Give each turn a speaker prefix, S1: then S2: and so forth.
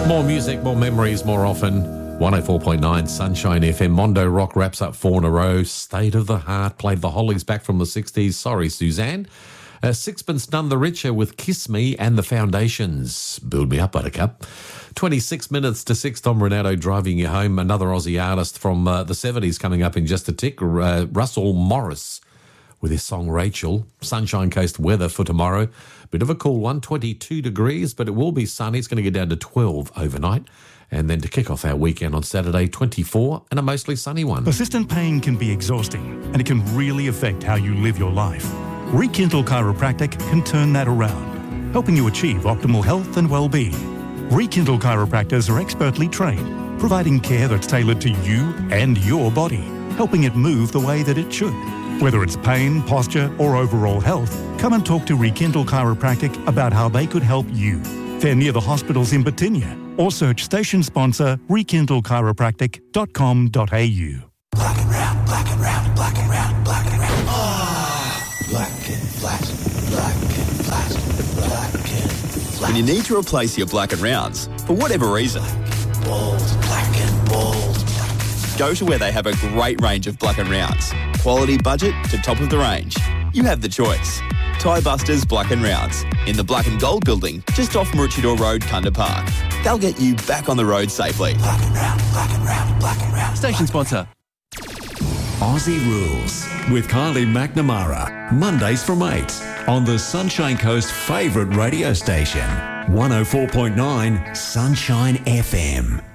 S1: More music, more memories, more often. 104.9 Sunshine FM. Mondo Rock wraps up 4 in a row. State of the Heart played the Hollies back from the 60s. Sorry, Suzanne. Sixpence None the Richer with Kiss Me and the Foundations. Build Me Up, Buttercup. 26 minutes to 6. Tom Renato driving you home. Another Aussie artist from the 70s coming up in just a tick. Russell Morris with his song Rachel. Sunshine Coast weather for tomorrow. Bit of a cool one, 22 degrees, but it will be sunny. It's going to get down to 12 overnight. And then to kick off our weekend on Saturday, 24 and a mostly sunny one.
S2: Persistent pain can be exhausting and it can really affect how you live your life. Rekindle Chiropractic can turn that around, helping you achieve optimal health and well-being. Rekindle chiropractors are expertly trained, providing care that's tailored to you and your body, helping it move the way that it should. Whether it's pain, posture or overall health, come and talk to Rekindle Chiropractic about how they could help you. They're near the hospitals in Batinia, or search station sponsor rekindlechiropractic.com.au.
S3: Black and round, black and round, black and round, black and round. Black and flat, black and flat, black and flat.
S4: When you need to replace your black and rounds, for whatever reason,
S3: Bold, black and bold.
S4: go to where they have a great range of black and rounds. Quality budget to top of the range. You have the choice. Tie Busters Black and Rounds in the Black and Gold building just off Maroochydore Road, Kunda Park. They'll get you back on the road safely.
S3: Black and round, black and round, black and round.
S4: Station sponsor.
S5: Aussie Rules with Kylie McNamara. Mondays from 8 on the Sunshine Coast favourite radio station. 104.9 Sunshine FM.